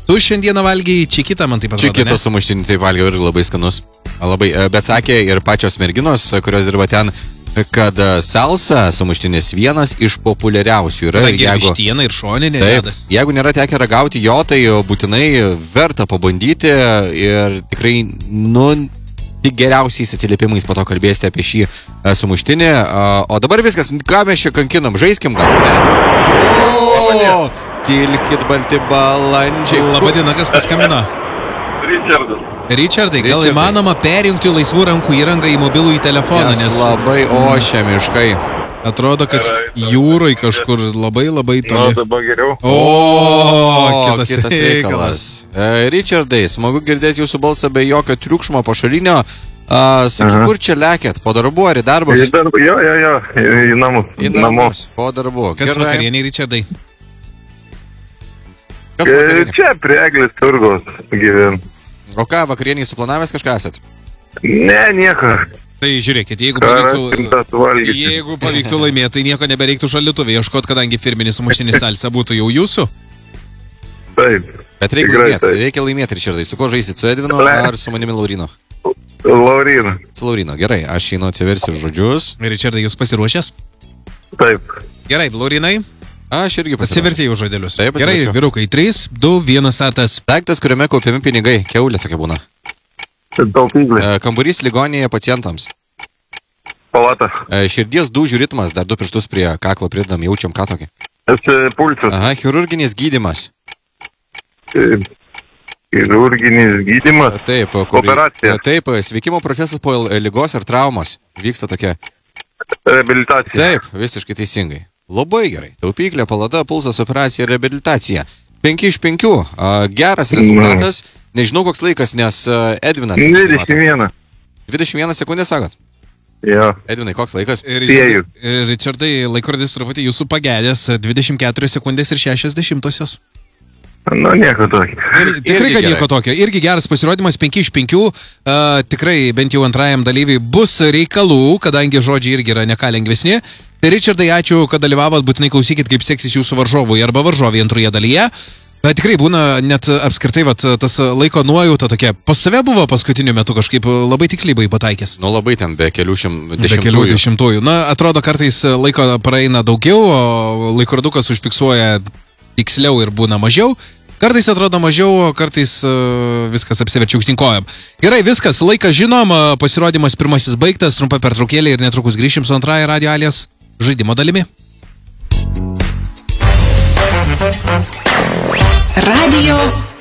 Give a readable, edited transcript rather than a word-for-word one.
Tu šiandieną valgiai čikitą, man taip atrodo, Čikito sumuštinį taip valgiau ir labai skanus. Labai, bet sakė ir pačios merginos, kurios dirba ten, kad salsa sumuštinis vienas iš populiariausių yra. Kadangi ir vištiena, ir šoninė. Taip, jeigu nėra tekę ragauti jo, tai būtinai verta pabandyti ir tikrai, tik geriausiais atsiliepimais po to kalbėsite apie šį sumuštinį. O dabar viskas, ką mes čia kankinam, žaiskim gal, ne? Kilkit balti balandžiai. Labadiena, kas paskambino? Richardai, gal įmanoma perjungti laisvų rankų įrangą į mobilųjį telefoną, nes labai ošia miškai. Atrodo, kad jūrai kažkur labai toli. Dabar geriau. Kitas reikalas. Richardai, smagu girdėti jūsų balsą be jokio triukšmo pašalinio. Sakyk, kur čia lekėt? Po darbų ar į darbus? Jo, į namus. Į namus, po darbų. Kas vakarieniai, Richardai? Kas vakarieniai? Čia prie Eglės turgos gyvenu. O ką, vakarieniai suplanavęs kažką esat? Ne, nieko. Tai žiūrėkit, jeigu pavyktų laimėti, tai nieko nebereiktų šaldytuvė ieškot, kadangi firminis sumuštinis salsa būtų jau jūsų. Taip. Bet reikia laimėti, Richardai. Su ko žaisit? Su Edvinu ar su manimi Laurino? Laurino. Su Laurino, gerai. Aš einu atsiversiu žodžius. Richardai, jūs pasiruošęs? Taip. Gerai, Laurinai. Aš irgi pasiruošęs. Atsivertėjau žodelius. Taip, gerai, vyrukai, 3, 2, 1 startas. Daiktas, kuriame kaupiami pinigai. Kiaulė tokia būna. Taupyklė. Kambarys ligoninėje pacientams. Palata. Širdies dūžių ritmas, dar 2 pirštus prie kaklo pridam, jaučiam ką tokį. Pulsas. Aha, chirurginis gydymas. Chirurginis gydymas. Taip, operacija. Taip, sveikimo procesas po ligos ar traumos. Vyksta tokia. Reabilitacija. Taip, visiškai teisingai. Labai gerai. Taupyklė, palata, pulsas, operacija, reabilitacija. 5 iš 5. Geras rezultatas. Nežinau, koks laikas, nes Edvinas... 21. 21 sekundės, sakot? Jo. Edvinai, koks laikas? Richardai, laikrodis truputį jūsų pagedęs. 24 sekundės ir 60. Nieko tokio. Tikrai, kad nieko tokio. Irgi geras pasirodymas, 5 iš 5. Tikrai, bent jau antrajam dalyviui bus reikalų, kadangi žodžiai irgi yra ne ką lengvesni. Tai Richardai, ačiū, kad dalyvavot, būtinai klausykit, kaip seksis jūsų varžovui arba varžovai antroje dalyje. Tikrai būna net apskritai tas laiko nuojauta tokia. Pas tave buvo paskutiniu metu kažkaip labai tiksliai buvai pataikęs. Labai ten be kelių dešimtųjų. Atrodo, kartais laiko praeina daugiau, o laikrodukas užfiksuoja tiksliau ir būna mažiau. Kartais atrodo mažiau, kartais viskas apsiverčia aukštyn kojom. Gerai, viskas, laikas žinom, pasirodymas pirmasis baigtas, trumpa pertraukėlė ir netrukus grįšim su antrąja Radio Alias žaidimo dalimi. Radio